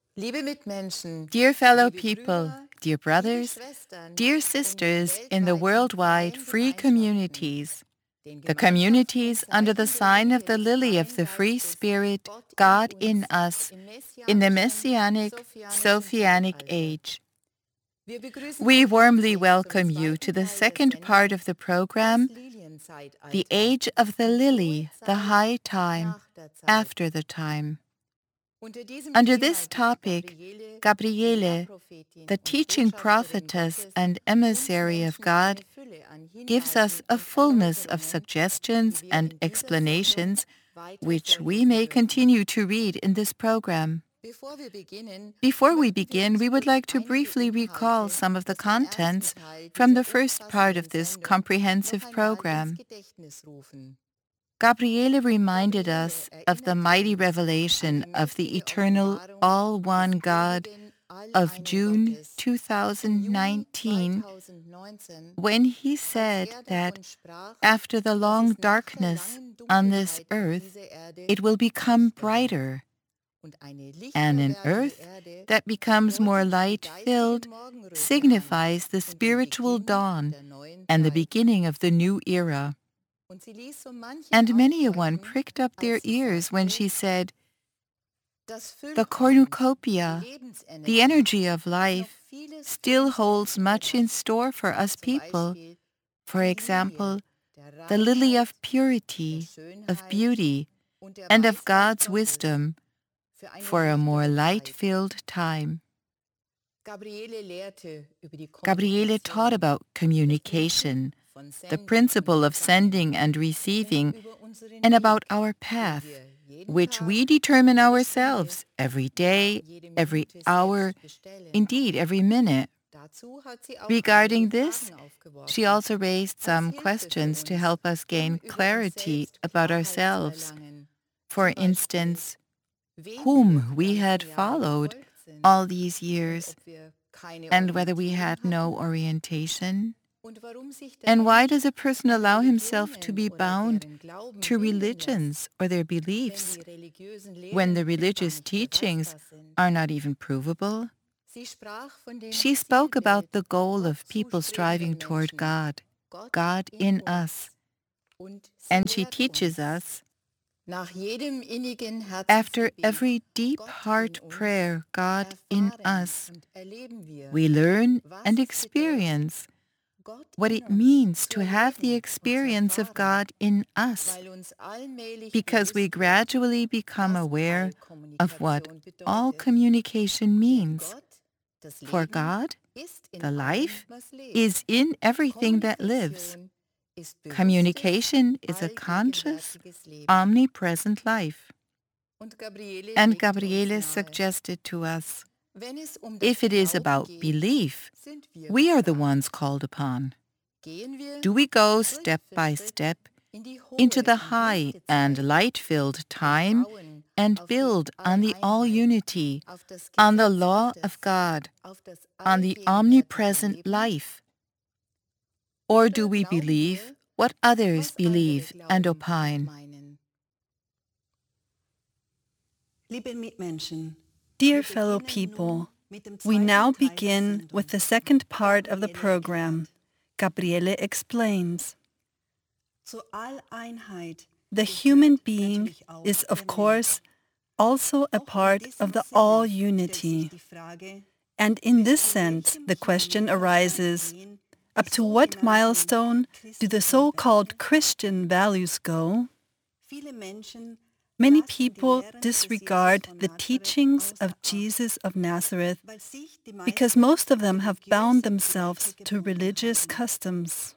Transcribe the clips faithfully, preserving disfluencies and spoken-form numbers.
Dear fellow people, dear brothers, dear sisters in the worldwide free communities, the communities under the sign of the lily of the free spirit, God in us, in the Messianic, Sophianic age. We warmly welcome you to the second part of the program, The Age of the Lily, the High Time, After the Time. Under this topic, Gabriele, the teaching prophetess and emissary of God, gives us a fullness of suggestions and explanations which we may continue to read in this program. Before we begin, we would like to briefly recall some of the contents from the first part of this comprehensive program. Gabriele reminded us of the mighty revelation of the eternal all-one God of June two thousand nineteen, when he said that after the long darkness on this earth, it will become brighter, and an earth that becomes more light-filled signifies the spiritual dawn and the beginning of the new era. And many a one pricked up their ears when she said, the cornucopia, the energy of life, still holds much in store for us people. For example, the lily of purity, of beauty, and of God's wisdom for a more light-filled time. Gabriele taught about communication, the principle of sending and receiving, and about our path, which we determine ourselves every day, every hour, indeed every minute. Regarding this, she also raised some questions to help us gain clarity about ourselves. For instance, whom we had followed all these years, and whether we had no orientation. And why does a person allow himself to be bound to religions or their beliefs when the religious teachings are not even provable? She spoke about the goal of people striving toward God, God in us. And she teaches us, after every deep heart prayer, God in us, we learn and experience what it means to have the experience of God in us, because we gradually become aware of what all communication means. For God, the life, is in everything that lives. Communication is a conscious, omnipresent life. And Gabriele suggested to us, if it is about belief, we are the ones called upon. Do we go step by step into the high and light-filled time and build on the all-unity, on the law of God, on the omnipresent life? Or do we believe what others believe and opine? Dear fellow people, we now begin with the second part of the program. Gabriele explains. The human being is, of course, also a part of the all-unity. And in this sense, the question arises, up to what milestone do the so-called Christian values go? Many people disregard the teachings of Jesus of Nazareth because most of them have bound themselves to religious customs.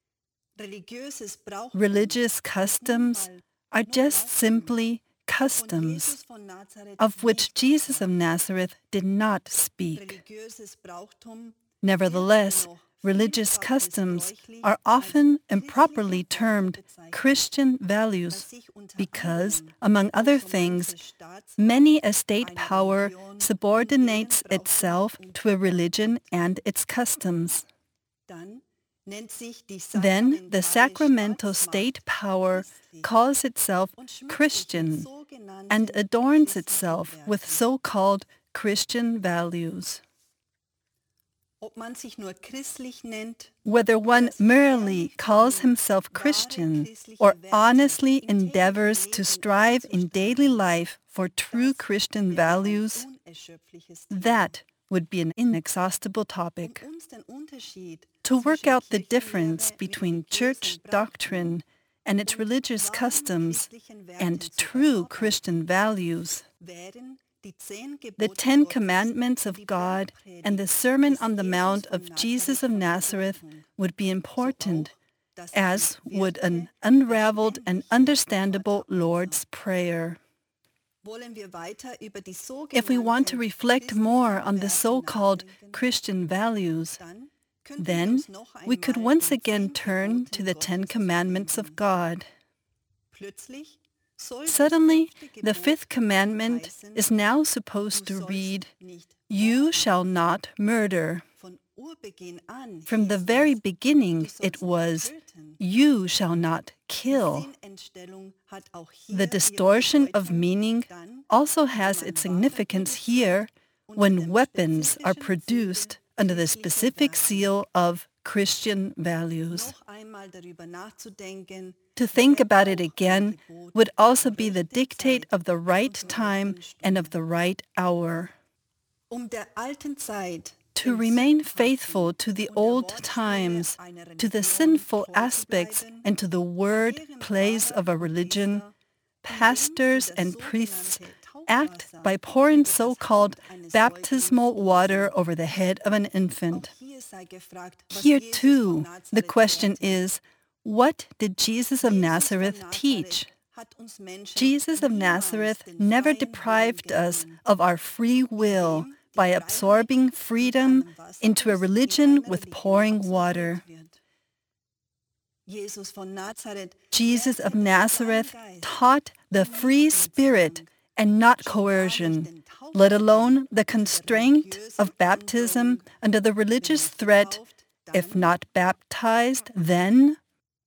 Religious customs are just simply customs, of which Jesus of Nazareth did not speak. Nevertheless, religious customs are often improperly termed Christian values because, among other things, many a state power subordinates itself to a religion and its customs. Then the sacramental state power calls itself Christian and adorns itself with so-called Christian values. Whether one merely calls himself Christian or honestly endeavors to strive in daily life for true Christian values, that would be an inexhaustible topic. To work out the difference between church doctrine and its religious customs and true Christian values, the Ten Commandments of God and the Sermon on the Mount of Jesus of Nazareth would be important, as would an unraveled and understandable Lord's Prayer. If we want to reflect more on the so-called Christian values, then we could once again turn to the Ten Commandments of God. Suddenly, the fifth commandment is now supposed to read, "You shall not murder." From the very beginning, it was, "You shall not kill." The distortion of meaning also has its significance here when weapons are produced under the specific seal of Christian values. To think about it again would also be the dictate of the right time and of the right hour. To remain faithful to the old times, to the sinful aspects and to the word plays of a religion, pastors and priests act by pouring so-called baptismal water over the head of an infant. Here too, the question is, what did Jesus of Nazareth teach? Jesus of Nazareth never deprived us of our free will by absorbing freedom into a religion with pouring water. Jesus of Nazareth taught the free spirit and not coercion, let alone the constraint of baptism under the religious threat, if not baptized, then.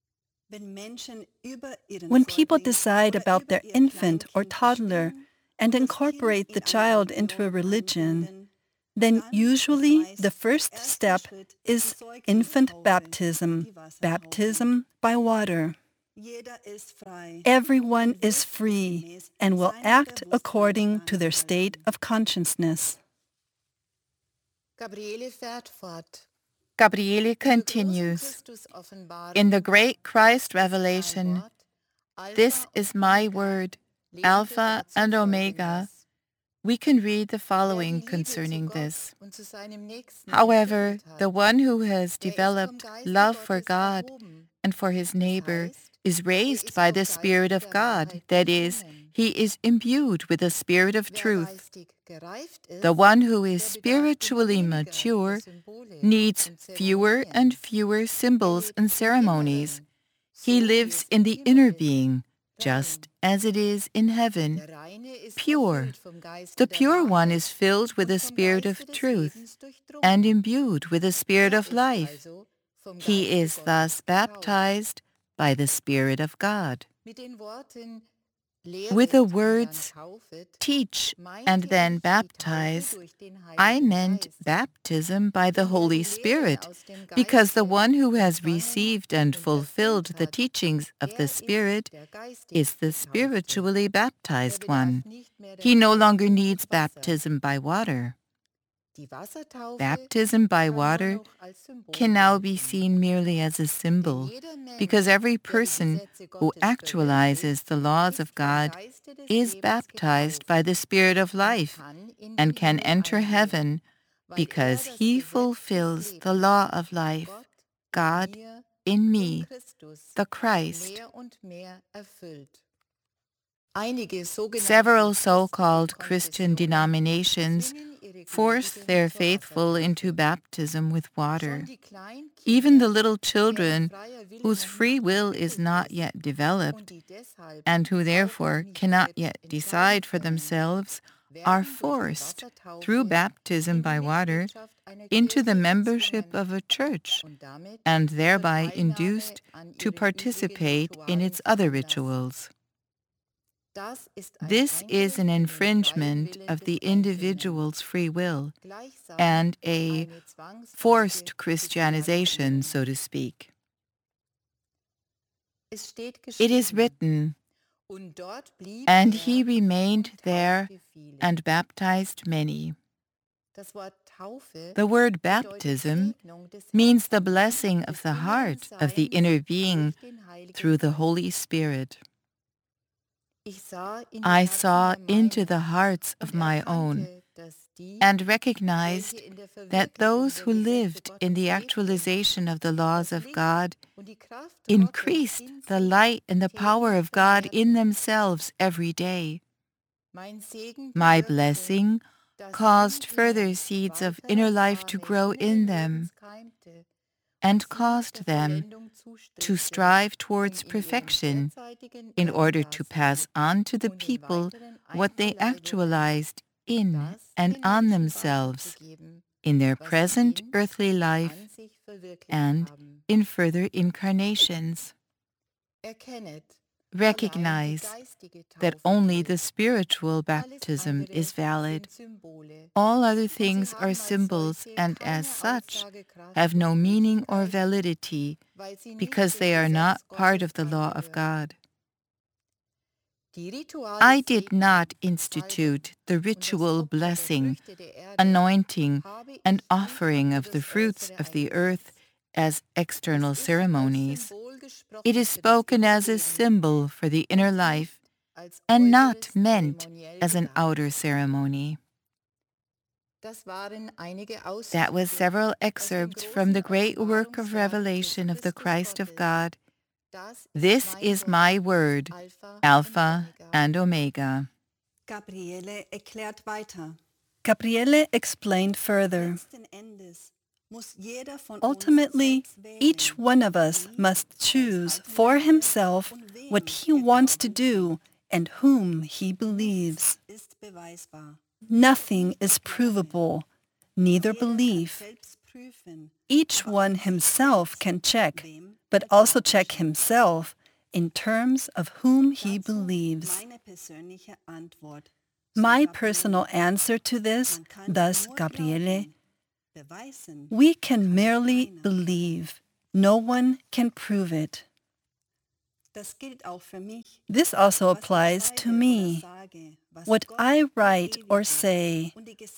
When people decide about their infant or toddler and incorporate the child into a religion, then usually the first step is infant baptism, baptism by water. Everyone is free and will act according to their state of consciousness. Gabriele continues, "In the great Christ revelation, this is my word, Alpha and Omega." We can read the following concerning this. However, the one who has developed love for God and for his neighbor is raised by the Spirit of God, that is, he is imbued with the Spirit of truth. The one who is spiritually mature needs fewer and fewer symbols and ceremonies. He lives in the inner being, just as it is in heaven, pure. The pure one is filled with the Spirit of truth and imbued with the Spirit of life. He is thus baptized by the Spirit of God. With the words teach and then baptize, I meant baptism by the Holy Spirit, because the one who has received and fulfilled the teachings of the Spirit is the spiritually baptized one. He no longer needs baptism by water. Baptism by water can now be seen merely as a symbol, because every person who actualizes the laws of God is baptized by the Spirit of life and can enter heaven because he fulfills the law of life, God in me, the Christ. Several so-called Christian denominations force their faithful into baptism with water. Even the little children, whose free will is not yet developed, and who therefore cannot yet decide for themselves, are forced, through baptism by water, into the membership of a church, and thereby induced to participate in its other rituals. This is an infringement of the individual's free will and a forced Christianization, so to speak. It is written, "And he remained there and baptized many." The word baptism means the blessing of the heart of the inner being through the Holy Spirit. I saw into the hearts of my own and recognized that those who lived in the actualization of the laws of God increased the light and the power of God in themselves every day. My blessing caused further seeds of inner life to grow in them and caused them to strive towards perfection in order to pass on to the people what they actualized in and on themselves in their present earthly life and in further incarnations. Recognize that only the spiritual baptism is valid. All other things are symbols and as such have no meaning or validity because they are not part of the law of God. I did not institute the ritual blessing, anointing, and offering of the fruits of the earth as external ceremonies. It is spoken as a symbol for the inner life and not meant as an outer ceremony. That was several excerpts from the great work of revelation of the Christ of God. This is my word, Alpha and Omega. Gabriele erklärt weiter. Gabriele explained further. Ultimately, each one of us must choose for himself what he wants to do and whom he believes. Nothing is provable, neither belief. Each one himself can check, but also check himself in terms of whom he believes. My personal answer to this, thus Gabriele, we can merely believe. No one can prove it. This also applies to me. What I write or say,